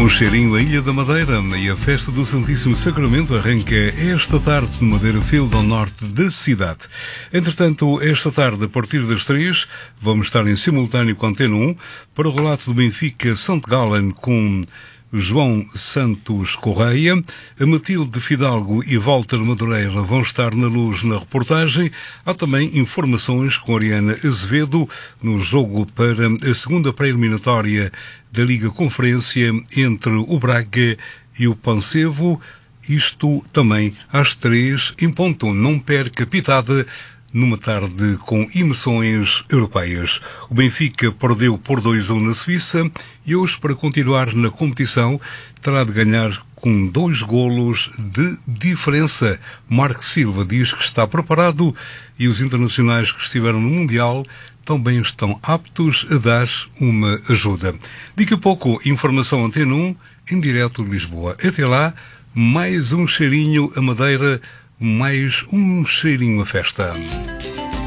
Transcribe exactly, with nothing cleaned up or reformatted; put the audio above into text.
Um cheirinho à Ilha da Madeira e a festa do Santíssimo Sacramento arranca esta tarde no Madeira Field, ao norte da cidade. Entretanto, esta tarde, a partir das três, vamos estar em simultâneo com a Antena um para o relato do Benfica Santo Gallen com João Santos Correia, a Matilde Fidalgo e Walter Madureira vão estar na luz na reportagem. Há também informações com Ariana Azevedo no jogo para a segunda pré-eliminatória da Liga Conferência entre o Braga e o Pansevo. Isto também às três em ponto. Não perca a pitada numa tarde com emoções europeias. O Benfica perdeu por dois a um na Suíça e hoje, para continuar na competição, terá de ganhar com dois golos de diferença. Marco Silva diz que está preparado e os internacionais que estiveram no Mundial também estão aptos a dar uma ajuda. Daqui a pouco, informação Antena um, em direto de Lisboa. Até lá, mais um cheirinho a Madeira, mais um cheirinho a festa.